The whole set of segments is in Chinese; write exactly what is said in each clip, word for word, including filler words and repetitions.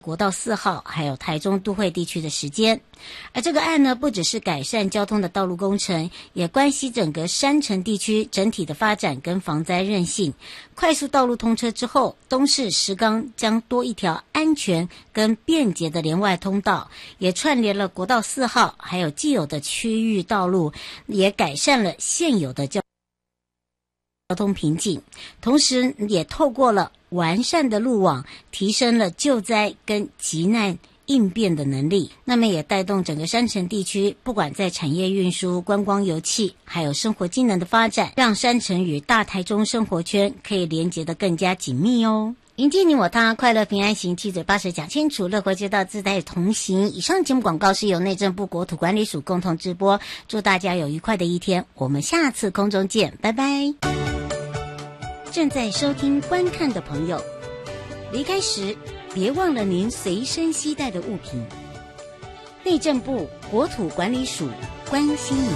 国道四号还有台中都会地区的时间。而这个案呢，不只是改善交通的道路工程，也关系整个山城地区整体的发展跟防灾韧性。快速道路通车之后，东势石冈将多一条安全跟便捷的连外通道，也串联了国道四号还有既有的区域道路，也改善了现有的交交通瓶颈，同时也透过了完善的路网，提升了救灾跟急难应变的能力，那么也带动整个山城地区，不管在产业运输、观光游憩，还有生活机能的发展，让山城与大台中生活圈可以连结得更加紧密哦。迎接你我他，快乐平安行，七嘴八舌讲清楚，乐活街道自在同行。以上节目广告是由内政部国土管理署共同直播，祝大家有愉快的一天，我们下次空中见，拜拜。正在收听观看的朋友，离开时别忘了您随身携带的物品。内政部国土管理署关心您。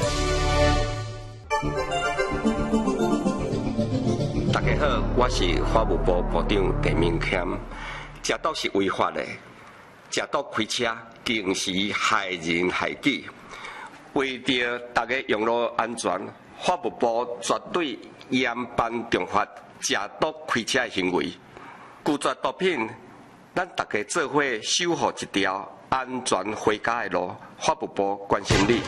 大家好，我是法务部部长陈明谦。食毒是违法的，食毒开车更是害人害己。为着大家用路安全，法务部绝对严办重罚食毒开车的行为。拒绝毒品，咱大家做伙守护一条安全回家的路。法务部关心你。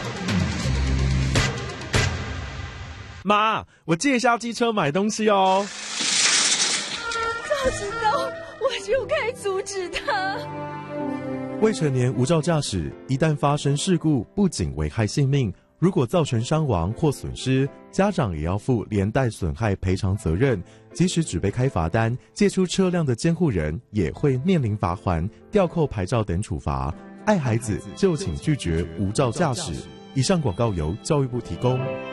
妈，我借一下机车买东西哦。 早知道我就该阻止他。 未成年无照驾驶，一旦发生事故，不仅危害性命，如果造成伤亡或损失，家长也要负连带损害赔偿责任。即使只被开罚单，借出车辆的监护人也会面临罚锾、吊扣牌照等处罚。爱孩子就请拒绝无照驾驶。以上广告由教育部提供。